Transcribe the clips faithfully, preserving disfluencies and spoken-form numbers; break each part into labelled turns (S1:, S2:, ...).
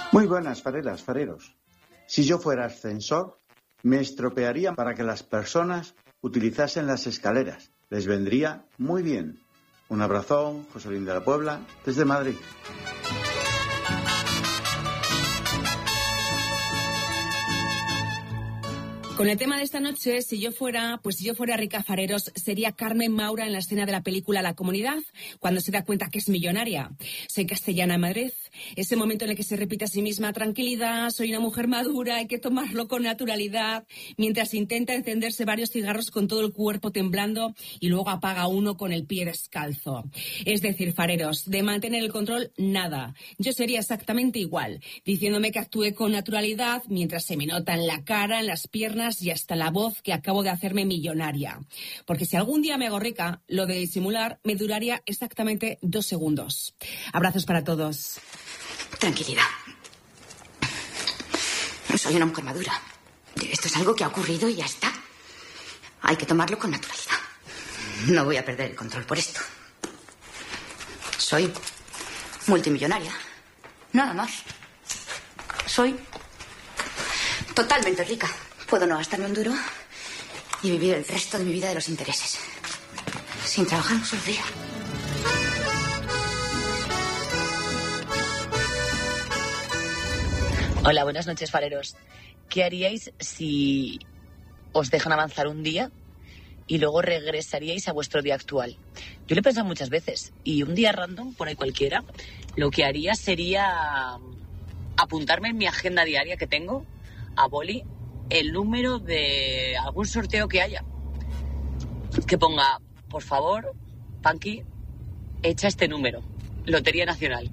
S1: Muy buenas, fareras, fareros. Si yo fuera ascensor, me estropearía para que las personas utilizasen las escaleras. Les vendría muy bien. Un abrazón, Joselín de la Puebla, desde Madrid.
S2: Con el tema de esta noche, si yo fuera, pues si yo fuera rica, fareros, sería Carmen Maura en la escena de la película La Comunidad, cuando se da cuenta que es millonaria. Soy castellana en Madrid. Ese momento en el que se repite a sí misma: tranquilidad, soy una mujer madura, hay que tomarlo con naturalidad, mientras intenta encenderse varios cigarros con todo el cuerpo temblando y luego apaga uno con el pie descalzo. Es decir, fareros, de mantener el control, nada. Yo sería exactamente igual, diciéndome que actúe con naturalidad mientras se me nota en la cara, en las piernas y hasta la voz que acabo de hacerme millonaria. Porque si algún día me hago rica, lo de disimular me duraría exactamente dos segundos. Abrazos para todos.
S3: Tranquilidad. Soy una mujer madura. Esto es algo que ha ocurrido y ya está. Hay que tomarlo con naturalidad. No voy a perder el control por esto. Soy multimillonaria. Nada más. Soy totalmente rica. Puedo no gastarme un duro y vivir el resto de mi vida de los intereses. Sin trabajar un solo día.
S4: Hola, buenas noches, fareros. ¿Qué haríais si os dejan avanzar un día y luego regresaríais a vuestro día actual? Yo lo he pensado muchas veces y un día random, por ahí cualquiera, lo que haría sería apuntarme en mi agenda diaria que tengo a boli el número de algún sorteo que haya. Que ponga, por favor, Panqui, echa este número. Lotería Nacional.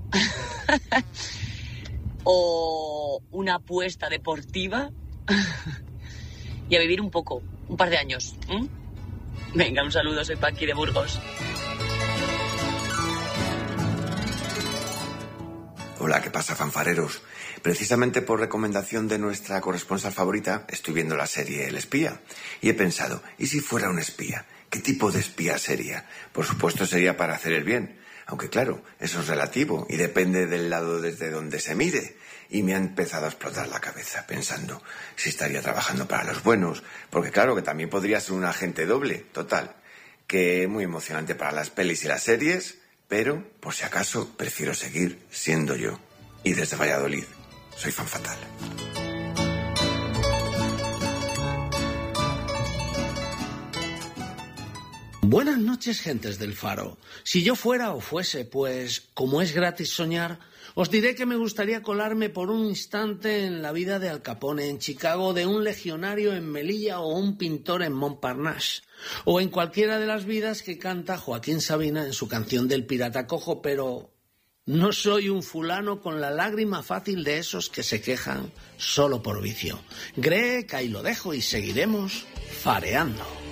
S4: O una apuesta deportiva. Y a vivir un poco, un par de años. ¿Mm? Venga, un saludo, soy Panqui de Burgos.
S5: Hola, ¿qué pasa, fanfareros? Precisamente por recomendación de nuestra corresponsal favorita, estoy viendo la serie El Espía y he pensado, ¿y si fuera un espía? ¿Qué tipo de espía sería? Por supuesto sería para hacer el bien, aunque claro, eso es relativo y depende del lado desde donde se mire. Y me ha empezado a explotar la cabeza pensando si estaría trabajando para los buenos, porque claro que también podría ser un agente doble, total, que es muy emocionante para las pelis y las series, pero por si acaso prefiero seguir siendo yo. Y desde Valladolid, soy fan fatal.
S6: Buenas noches, gentes del Faro. Si yo fuera o fuese, pues, como es gratis soñar, os diré que me gustaría colarme por un instante en la vida de Al Capone en Chicago, de un legionario en Melilla o un pintor en Montparnasse, o en cualquiera de las vidas que canta Joaquín Sabina en su canción del pirata cojo, pero no soy un fulano con la lágrima fácil de esos que se quejan solo por vicio. Grec, ahí lo dejo y seguiremos fareando.